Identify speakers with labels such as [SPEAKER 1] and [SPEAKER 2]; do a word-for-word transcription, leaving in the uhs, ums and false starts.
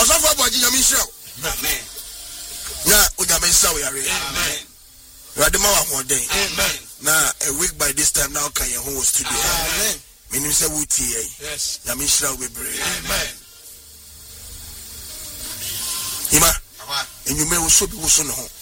[SPEAKER 1] Osofo Boji Nyame show.
[SPEAKER 2] Amen.
[SPEAKER 1] Na Onyame show yare.
[SPEAKER 2] Amen.
[SPEAKER 1] Radema wa hoden.
[SPEAKER 2] Amen.
[SPEAKER 1] Na a week by this time now can your home studio.
[SPEAKER 2] Amen.
[SPEAKER 1] Meaning say wuti eh.
[SPEAKER 2] Yes.
[SPEAKER 1] Nyame show we pray.
[SPEAKER 2] Amen.
[SPEAKER 1] Ima. Enyume wo so bi wo so no ho.